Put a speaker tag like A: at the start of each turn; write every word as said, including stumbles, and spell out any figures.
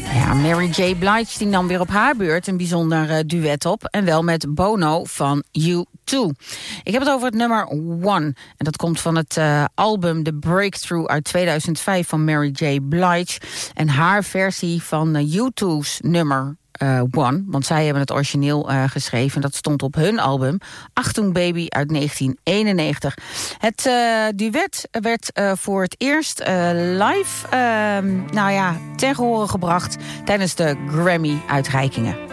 A: Ja, Mary J. Blige die nam weer op haar beurt een bijzonder uh, duet op. En wel met Bono van U twee. Ik heb het over het nummer One. En dat komt van het uh, album The Breakthrough uit tweeduizend vijf van Mary J. Blige. En haar versie van uh, U twee's nummer Uh, One, want zij hebben het origineel uh, geschreven. Dat stond op hun album Achtung Baby uit negentien eenennegentig. Het uh, duet werd uh, voor het eerst uh, live uh, nou ja, ten gehore gebracht tijdens de Grammy-uitreikingen.